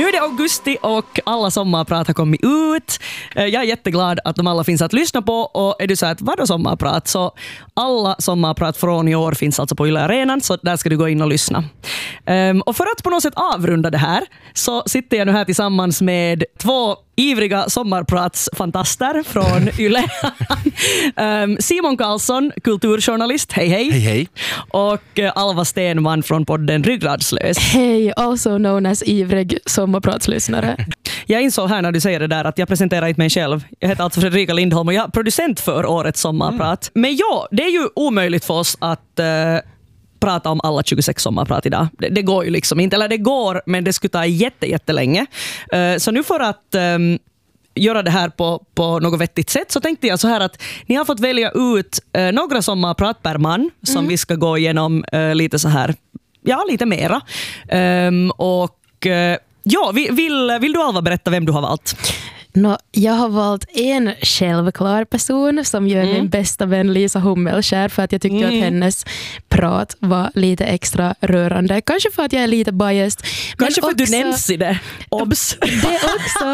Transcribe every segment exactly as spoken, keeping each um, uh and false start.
Nu är det augusti och alla sommarprat har kommit ut. Jag är jätteglad att de alla finns att lyssna på. Och är du så att vadå sommarprat? Så alla sommarprat från i år finns alltså på Yle Arenan, så där ska du gå in och lyssna. Um, och för att på något sätt avrunda det här så sitter jag nu här tillsammans med två ivriga sommarpratsfantaster från Yle. um, Simon Karlsson, kulturjournalist. Hej, hej. Hej, hej. Och uh, Alva Stenman från podden Ryggradslös. Hej, also known as ivrig sommarpratslyssnare. Jag insåg här när du säger det där att jag presenterar inte mig själv. Jag heter alltså Fredrika Lindholm och jag är producent för årets sommarprat. Mm. Men ja, det är ju omöjligt för oss att uh, prata om alla tjugosex sommarprat idag. Det, det går ju liksom inte. Eller det går, men det skulle ta jätte, jättelänge. Uh, så nu för att um, göra det här på, på något vettigt sätt så tänkte jag så här att ni har fått välja ut uh, några sommarprat per man som mm. vi ska gå igenom uh, lite så här, ja, lite mera. Um, och uh, ja, vill, vill du Alva berätta vem du har valt? No, jag har valt en självklar person som gör mm. min bästa vän Lisa Hummelskär, för att jag tyckte mm. att hennes prat var lite extra rörande. Kanske för att jag är lite biased. Kanske för att också, du nämns i det. Obs! Det också.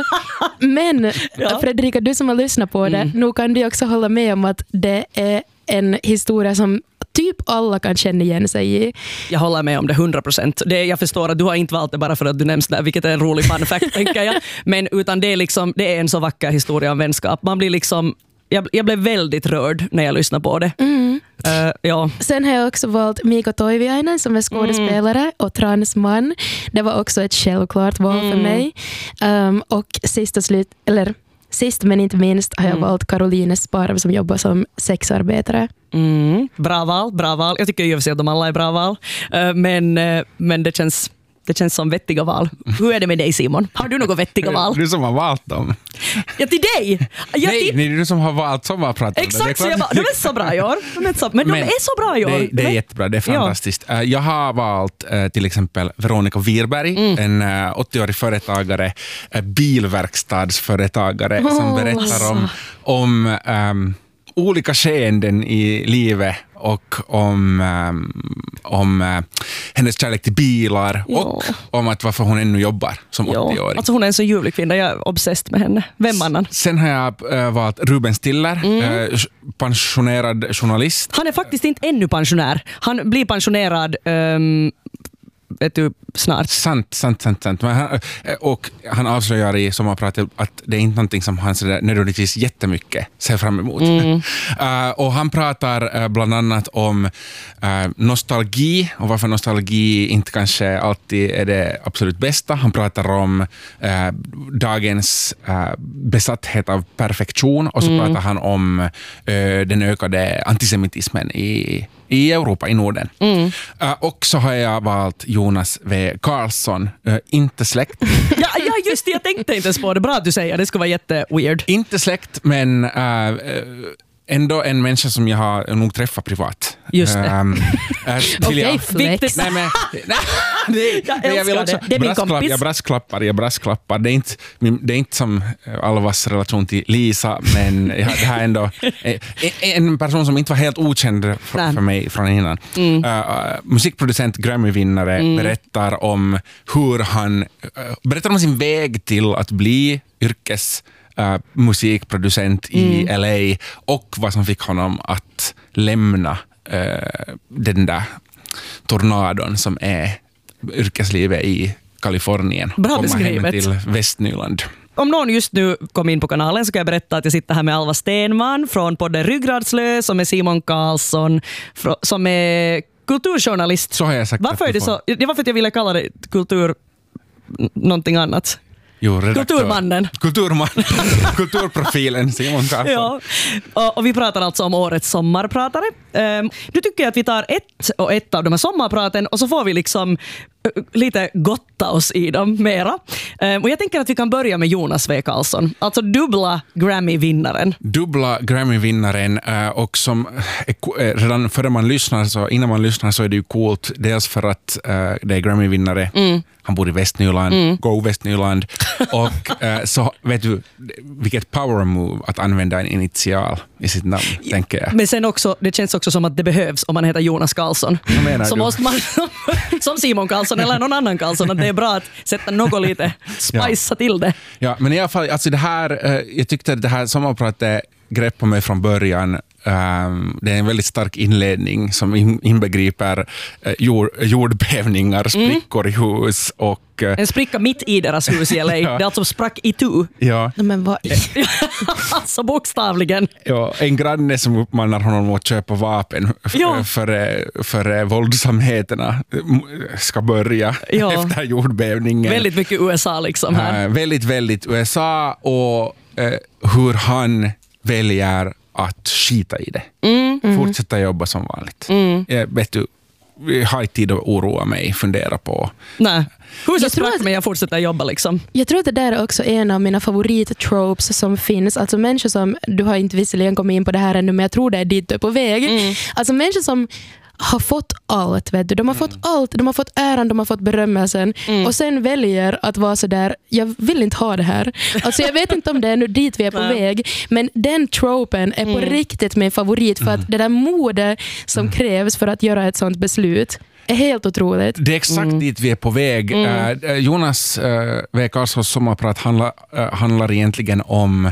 Men ja. Fredrika, du som har lyssnat på det, mm. nu kan du också hålla med om att det är en historia som typ alla kan känna igen sig i. Jag håller med om det hundra procent. Jag förstår att du har inte valt det bara för att du nämns där, vilket är en rolig fun fact, tänker jag. Men utan det är, liksom, det är en så vacker historia om vänskap. Man blir liksom, jag, jag blev väldigt rörd när jag lyssnade på det. Mm. Uh, ja. Sen har jag också valt Mikko Toiviainen som är skådespelare mm. och transman. Det var också ett självklart val mm. för mig. Um, och sist och slut, eller Sist men inte minst har jag mm. valt Caroline Sparv som jobbar som sexarbetare. Mm. Bra val, bra val. Jag tycker ju att de alla är bra val. Uh, men, uh, men det känns... Det känns som vettiga val. Hur är det med dig, Simon? Har du något vettiga val? Du som har valt dem. Ja, till dig! Jag Nej, till... det är du som har valt sommarprat. Exakt, så jag bara, de är så bra i år. De är så... Men, Men de är så bra i år. Det, det är jättebra, det är fantastiskt. Ja. Jag har valt uh, till exempel Veronica Wirberg, mm. en uh, åttioårig företagare, uh, bilverkstadsföretagare oh, som berättar alltså. om, om um, olika skeenden i livet och om, um, om uh, hennes kärlek till bilar jo. och om att varför hon ännu jobbar som åttio-åring. Alltså hon är en så ljuvlig kvinna, jag är obsessed med henne. Vem annan? Sen har jag uh, valt Ruben Stiller, mm. uh, pensionerad journalist. Han är faktiskt inte ännu pensionär. Han blir pensionerad um, vet du, snart. Sant, sant, sant, sant. Men han, och han avslöjar i sommarpratet att det är inte någonting som han så där nödvändigtvis jättemycket ser fram emot. Mm. uh, och han pratar uh, bland annat om uh, nostalgi och varför nostalgi inte kanske alltid är det absolut bästa. Han pratar om uh, dagens uh, besatthet av perfektion och så mm. pratar han om uh, den ökade antisemitismen i i Europa, i Norden. Mm. Uh, och så har jag valt Jonas W. Karlsson, uh, inte släkt. ja, ja, just det, jag tänkte inte ens på det. Bra att du säger, det skulle vara jätteweird. Inte släkt, men uh, uh, ändå en människa som jag har nog träffat privat. Just det. Um, uh, Okej, flex. Nej, men, nej, nej, jag, nej, jag vill också det. Det är min kompis. Jag brasklappar, jag brasklappar. Det är inte, det är inte som Alvas relation till Lisa, men det här är ändå en person som inte var helt okänd för, för mig från innan. Mm. Uh, musikproducent, Grammy-vinnare, mm. berättar om hur han uh, berättar om sin väg till att bli yrkes Uh, musikproducent mm. i L A och vad som fick honom att lämna uh, den där tornadon som är yrkeslivet i Kalifornien. Bra komma beskrivet. hem till Västnyland. Om någon just nu kom in på kanalen så kan jag berätta att jag sitter här med Alva Stenman från podden Ryggradslös, som är Simon Karlsson som är kulturjournalist. Så har jag sagt. Varför är det så? Det var för att jag ville kalla det kultur någonting annat. Jo, Kulturmannen. Kulturman. Kulturprofilen Simon Karlsson. Ja. Och, och vi pratar alltså om årets sommarpratare. Um, nu tycker jag att vi tar ett och ett av de här sommarpraten och så får vi liksom uh, lite gotta oss i dem mera. Um, och jag tänker att vi kan börja med Jonas W. Karlsson. Alltså dubbla Grammy-vinnaren. Dubbla Grammy-vinnaren uh, och som uh, redan före man lyssnar så innan man lyssnar så är det ju coolt. Dels för att uh, det är Grammy-vinnare. Mm. Han bor i Västnyland. Mm. Go Västnyland. Och eh, så vet du, vilket power move att använda en initial i sitt namn, tänker jag. Men sen också, det känns också som att det behövs om man heter Jonas Karlsson. Vad menar så du? måste man, som Simon Karlsson eller någon annan Karlsson, att det är bra att sätta något lite, spicea till det. Ja, men i alla fall, alltså det här, eh, jag tyckte att det här sommarpratet grepp på mig från början. Um, det är en väldigt stark inledning som in, inbegriper uh, jord, jordbävningar, sprickor mm. i hus och... Uh, en spricka mitt i deras hus i L A. ja. Det är alltså sprack i tu. Ja. Men vad... alltså bokstavligen. Ja, en granne som uppmanar honom att köpa vapen f- ja. för, för uh, våldsamheterna ska börja ja. efter jordbävningen. Väldigt mycket U S A liksom här. Uh, väldigt, väldigt U S A och uh, hur han väljer att skita i det. Mm. Fortsätta jobba som vanligt. Mm. Jag vet du, jag har inte tid att oroa mig, fundera på. Nej. Huset sprack men jag fortsätter jobba liksom. Jag tror att det där är också en av mina favorittropes som finns. Alltså människor som, du har inte visserligen kommit in på det här ännu, men jag tror det är dit du är på väg. Mm. Alltså människor som har fått allt, vet du. De har mm. fått allt. De har fått äran, de har fått berömmelsen. Mm. Och sen väljer att vara så där, jag vill inte ha det här. Alltså jag vet inte om det är nu dit vi är på väg. Men den tropen är på mm. riktigt min favorit. För att det där mode som mm. krävs för att göra ett sånt beslut är helt otroligt. Det är exakt mm. dit vi är på väg. Mm. Uh, Jonas uh, V. Karlssons sommarprat handlar, uh, handlar egentligen om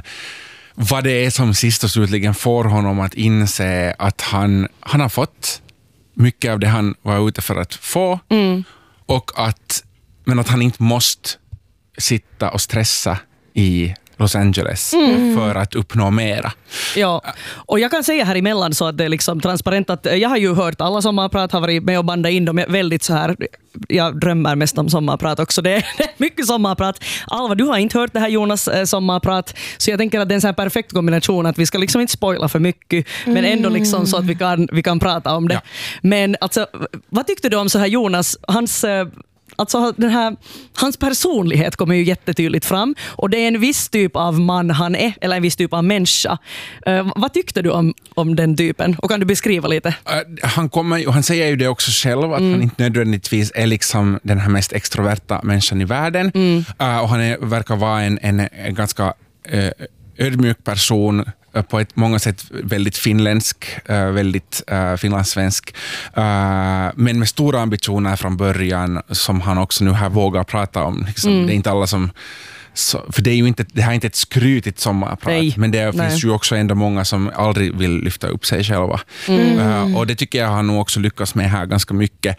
vad det är som sist och slutligen får honom att inse att han, han har fått mycket av det han var ute för att få mm. och att, men att han inte måste sitta och stressa i Los Angeles mm. för att uppnå mera. Ja, och jag kan säga här emellan så att det är liksom transparent att jag har ju hört alla sommarprat, har varit med och bandat in dem väldigt så här, jag drömmer mest om sommarprat också, det är mycket sommarprat. Alva, du har inte hört det här Jonas sommarprat, så jag tänker att det är en så här perfekt kombination att vi ska liksom inte spoila för mycket, mm. men ändå liksom så att vi kan, vi kan prata om det. Ja. Men alltså, vad tyckte du om så här Jonas, hans... Alltså den här, hans personlighet kommer ju jättetydligt fram och det är en viss typ av man han är, eller en viss typ av människa. Uh, vad tyckte du om, om den typen? Och kan du beskriva lite? Uh, han, kommer, han säger ju det också själv, att mm. han inte nödvändigtvis är liksom den här mest extroverta människan i världen. Mm. Uh, och han är, verkar vara en, en, en ganska uh, ödmjuk person, på ett många sätt väldigt finländsk, väldigt uh, finlandssvensk, uh, men med stora ambitioner från början som han också nu här vågar prata om. Liksom. Mm. Det är inte alla som, så, för det är ju inte, det här är inte ett skrytigt sommarprat, Nej. men det Nej. finns ju också ändå många som aldrig vill lyfta upp sig själva. Mm. Uh, och det tycker jag han nog också lyckas med här ganska mycket.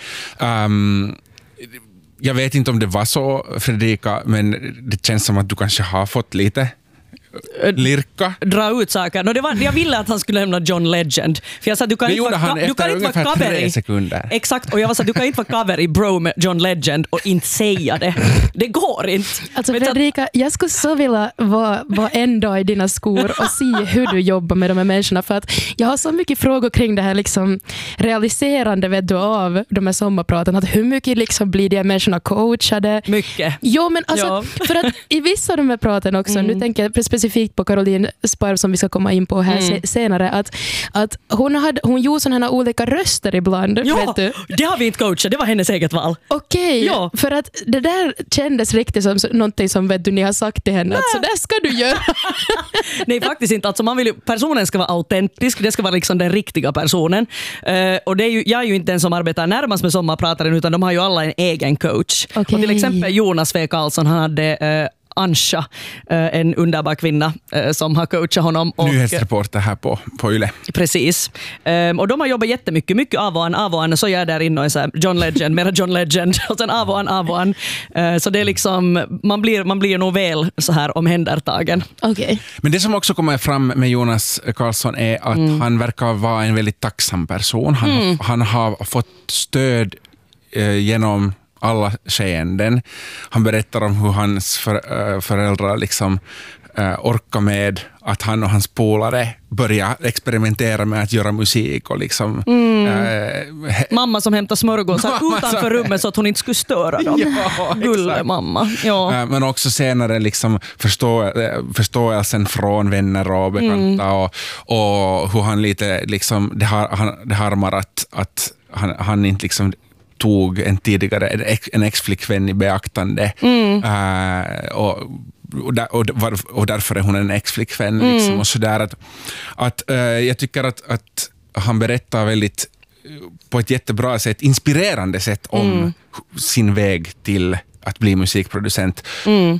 Um, jag vet inte om det var så, Fredrika, men det känns som att du kanske har fått lite Lirka. Dra ut saker. No, det var, jag ville att han skulle lämna John Legend. För jag sa, du kan det inte gjorde vara, han du kan efter inte ungefär vara tre sekunder. Exakt, och jag var så du kan inte vara cover i Bro med John Legend och inte säga det. Det går inte. Alltså Fredrika, jag skulle så vilja vara, vara en dag i dina skor och se hur du jobbar med de här människorna, för att jag har så mycket frågor kring det här liksom realiserande vet du, av de här sommarpraten, att hur mycket liksom blir de här människorna coachade? Mycket. Jo, men alltså, ja. för att i vissa av de här praten också, mm. nu tänker jag specifikt på Caroline Sparv som vi ska komma in på här mm. se- senare, att, att hon, hade, hon gjorde sådana här olika röster ibland. Ja, vet du? Det har vi inte coachat, det var hennes eget val. Okej, okay, ja. för att det där kändes riktigt som någonting som vet du, ni har sagt till henne, Nej. att så där ska du göra. Nej, faktiskt inte. Alltså, man vill ju, personen ska vara autentisk, det ska vara liksom den riktiga personen. Uh, och det är ju, jag är ju inte den som arbetar närmast med sommarprataren, utan de har ju alla en egen coach. Okay. Och till exempel Jonas V. Karlsson, han hade uh, Ansha, en underbar kvinna som har coachat honom. Och, nyhetsreporter här på, på Yle. Precis. Och de har jobbat jättemycket, mycket av och an, av och an. Så jag är där inne och är så här, John Legend, mera John Legend. Och sen av och an, av och an. Så det är liksom, man blir, man blir nog väl så här omhändertagen. Okay. Men det som också kommer fram med Jonas Karlsson är att mm. han verkar vara en väldigt tacksam person. Han, mm. han har fått stöd eh, genom alla skeenden. Han berättar om hur hans för, äh, föräldrar liksom äh, orkar med att han och hans polare börjar experimentera med att göra musik och liksom mm. äh, he- mamma som hämtar smörgåsar utanför som... rummet så att hon inte skulle störa dem. Ja, Gulle mamma. Ja. Äh, men också senare liksom förstå, förståelsen från vänner och bekanta mm. och, och hur han lite liksom det har, han, det harmar att, att han, han inte liksom tog en tidigare en, ex, en ex-flickvän i beaktande mm. uh, och, och, där, och, och därför är hon en ex-flickvän mm. liksom, och sådär att, att uh, jag tycker att, att han berättar väldigt på ett jättebra sätt, inspirerande sätt om mm. sin väg till att bli musikproducent. Mm.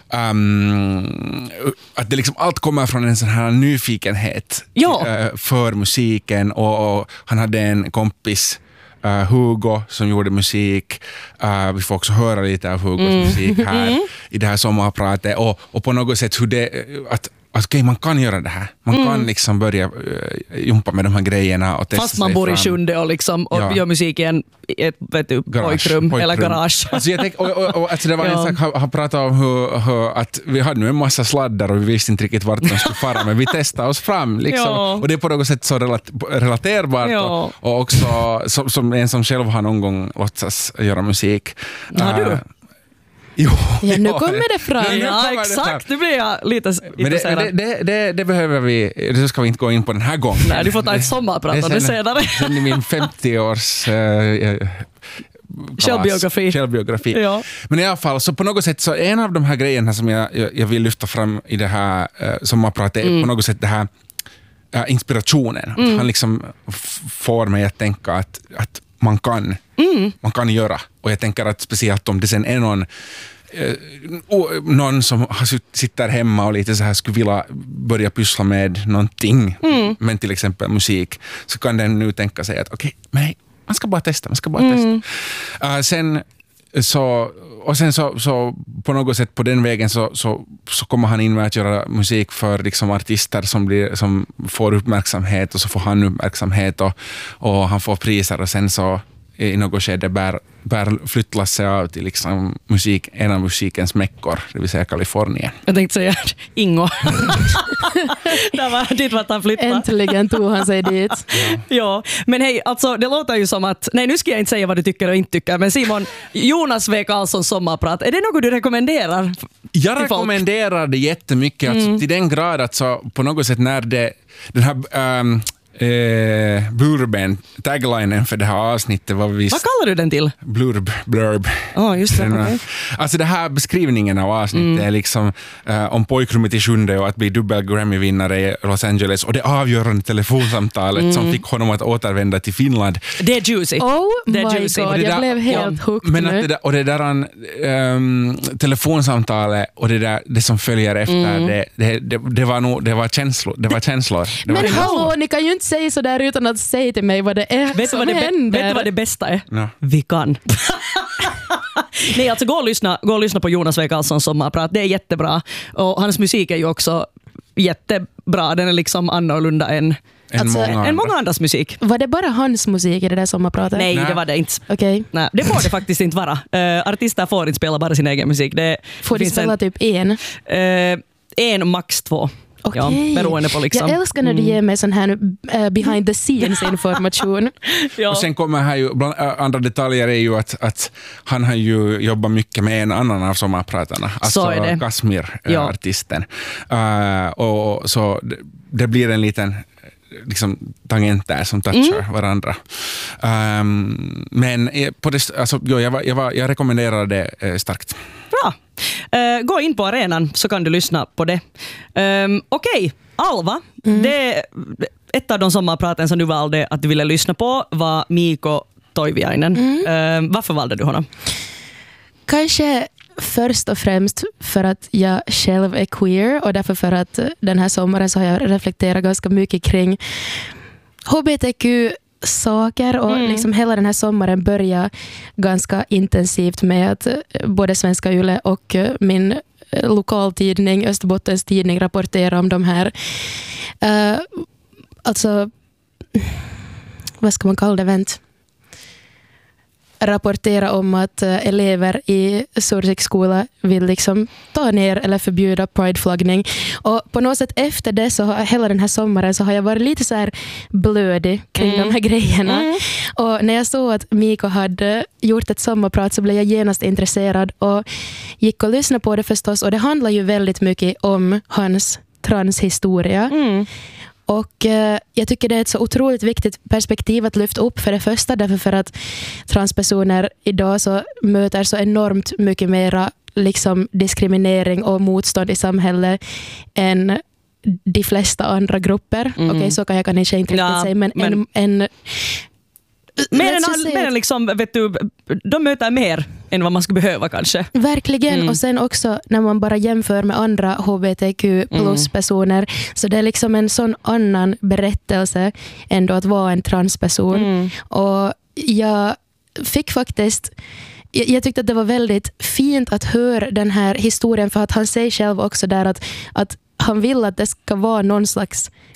Um, att det liksom allt kommer från en sån här nyfikenhet ja. uh, för musiken och, och han hade en kompis uh, Hugo som gjorde musik. Uh, vi får också höra lite av Hugos mm. musik här mm. i det här sommarpratet och, och på något sätt hur det att Alltså, okay, man kan göra det här. Man mm. kan liksom börja uh, jumpa med de här grejerna och testa fast man bor i Sjunde och, liksom, och ja. gör musik i en, ett vet du, garage, pojkrum, pojkrum eller garage. Alltså, jag tänk, och, och, och, alltså, det var ja. en sak, han pratade om hur, hur, att vi hade nu en massa sladdar och vi visste inte riktigt vart de skulle fara, men vi testade oss fram. Liksom. Ja. Och det är på något sätt så relat, relaterbart ja. och, och också som, som en som själv har någon gång låtsas göra musik. Ja, du? Uh, Jo, ja, nu kommer det fram. Ja, ja exakt. Nu blir jag lite intresserad. Men det, det, det, det behöver vi, det ska vi inte gå in på den här gången. Nej, du får ta ett sommarprat om det senare. Sen i min femtio-års äh, självbiografi. självbiografi. Ja. Men i alla fall, så på något sätt så en av de här grejerna som jag, jag, jag vill lyfta fram i det här äh, sommarpratet är mm. på något sätt det här äh, inspirationen. Mm. Han liksom f- får mig att tänka att, att man kan Mm. man kan göra. Och jag tänker att speciellt om det sen är någon eh, någon som sitter hemma och lite så här skulle vilja börja pyssla med någonting, mm. men till exempel musik, så kan den nu tänka sig att okej, okay, men man ska bara testa, man ska bara mm. testa. Uh, sen så och sen så, så på något sätt på den vägen så, så, så kommer han in med att göra musik för liksom artister som, blir, som får uppmärksamhet och så får han uppmärksamhet och, och han får priser och sen så i något skede bär, bär flyttlasse av till liksom musik, en av musikens mäckor, det vill säga Kalifornien. Jag tänkte säga Ingo. Det var dit vart han flyttade. Äntligen tog han sig dit. Ja. ja, men hej, alltså det låter ju som att, nej nu ska jag inte säga vad du tycker och inte tycker, men Simon, Jonas W. Karlssons sommarprat, är det något du rekommenderar? Jag rekommenderar det jättemycket, alltså, mm. till den grad att så på något sätt när det, den här um, Eh, Burben, taglinen för det här avsnittet var visst... Vad kallar du den till? Blurb, blurb. Oh, just det, okay. Alltså det här beskrivningen av avsnittet mm. är liksom eh, om pojkrummet i Sjunde och att bli dubbel Grammy-vinnare i Los Angeles och det avgörande telefonsamtalet mm. som fick honom att återvända till Finland. Det är juicy. Oh det är my juicy. god, jag där, blev helt ja. hooked men nu. Att det där, och det där um, um, telefonsamtalet och det, där, det som följer efter, mm. det, det, det, det var nog, det var känslor. Det var känslor. Det men var hallå, ni kan ju inte säga så där utan att säga till mig vad det är vet som vad det händer. Vet du vad det bästa är? No. Vi kan. Nej, alltså gå och lyssna, gå och lyssna på Jonas W. Karlssons sommarprat. Det är jättebra. Och hans musik är ju också jättebra. Den är liksom annorlunda än En, alltså, många en många andras musik. Var det bara hans musik i det där sommarpratet? Nej, Nej. det var det inte. Okay. Nej, det får det faktiskt inte vara. Uh, artister får inte spela bara sin egen musik. Det, får det de spela en, typ en? Uh, en, max två. Okay. Ja, beroende på liksom. Jag älskar när du ger mig sån här uh, behind the scenes information. Ja. Och sen kommer här ju, bland uh, andra detaljer är ju att, att han har ju jobbat mycket med en annan av sommarpratarna. Alltså Kasmir, uh, ja. artisten. Uh, och så det, det blir en liten liksom tangent där som touchar mm. varandra. Um, men på det, alltså, jo, jag, var, jag, var, jag rekommenderar det eh, starkt. Bra. Uh, gå in på arenan så kan du lyssna på det. Um, Okej, okay. Alva. Mm. Det, ett av de sommarpraten som du valde att du ville lyssna på var Mikko Toiviainen. Mm. Uh, varför valde du honom? Kanske först och främst för att jag själv är queer och därför för att den här sommaren så har jag reflekterat ganska mycket kring H B T Q-saker och mm. liksom hela den här sommaren börjar ganska intensivt med att både Svenska Yle och min lokaltidning, Österbottens tidning, rapporterar om de här uh, alltså vad ska man kalla det, vänt? rapportera om att elever i Sursiks skola vill liksom ta ner eller förbjuda prideflaggning. Och på något sätt efter det så har hela den här sommaren så har jag varit lite så här blödig kring mm. de här grejerna. Mm. Och när jag såg att Mikko hade gjort ett sommarprat så blev jag genast intresserad och gick och lyssnade på det förstås. Och det handlar ju väldigt mycket om hans transhistoria. Mm. Och eh, jag tycker det är ett så otroligt viktigt perspektiv att lyfta upp, för det första därför för att transpersoner idag så möter så enormt mycket mera liksom diskriminering och motstånd i samhället än de flesta andra grupper. Mm. Okej, okay, så kan jag kanske inte riktigt ja, säga, men, men... en, en Mer än, mer än liksom, vet du, de möter mer än vad man skulle behöva kanske. Verkligen, mm. och sen också när man bara jämför med andra H B T Q plus personer, mm. så det är liksom en sån annan berättelse ändå att vara en transperson. Mm. Och jag fick faktiskt jag, jag tyckte att det var väldigt fint att höra den här historien, för att han säger själv också där att, att han vill att det ska vara någon slags